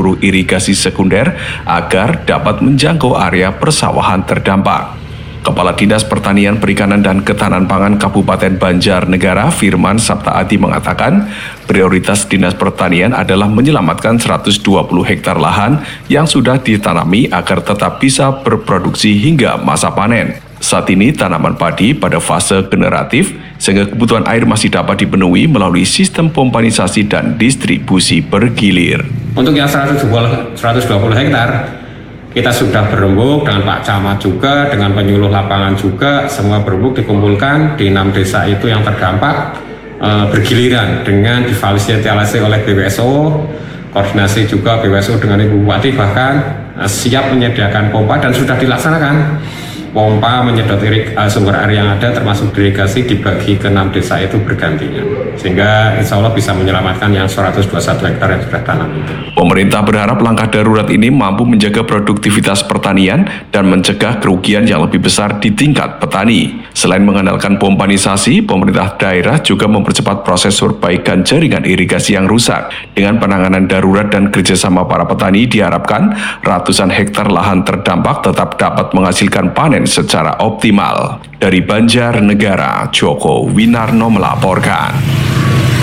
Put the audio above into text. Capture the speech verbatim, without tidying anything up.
seluruh irigasi sekunder agar dapat menjangkau area persawahan terdampak. Kepala Dinas Pertanian, Perikanan, dan Ketahanan Pangan Kabupaten Banjarnegara, Firman Saptaadi mengatakan, prioritas Dinas Pertanian adalah menyelamatkan seratus dua puluh hektar lahan yang sudah ditanami agar tetap bisa berproduksi hingga masa panen. Saat ini tanaman padi pada fase generatif, sehingga kebutuhan air masih dapat dipenuhi melalui sistem pompanisasi dan distribusi bergilir. Untuk yang seratus dua puluh hektar, kita sudah berembuk dengan Pak Camat juga, dengan penyuluh lapangan juga, semua berembuk dikumpulkan di enam desa itu yang terdampak e, bergiliran dengan difasilitasi oleh B W S O, koordinasi juga B W S O dengan Ibu Bupati, bahkan e, siap menyediakan pompa dan sudah dilaksanakan. Pompa menyedot irik, uh, sumber air yang ada termasuk irigasi dibagi ke enam desa itu bergantinya, sehingga insya Allah bisa menyelamatkan yang seratus dua puluh satu hektar yang sudah tanam itu. Pemerintah berharap langkah darurat ini mampu menjaga produktivitas pertanian dan mencegah kerugian yang lebih besar di tingkat petani. Selain mengandalkan pompanisasi, pemerintah daerah juga mempercepat proses perbaikan jaringan irigasi yang rusak. Dengan penanganan darurat dan kerjasama para petani, diharapkan ratusan hektar lahan terdampak tetap dapat menghasilkan panen secara optimal. Dari Banjarnegara, Joko Winarno melaporkan.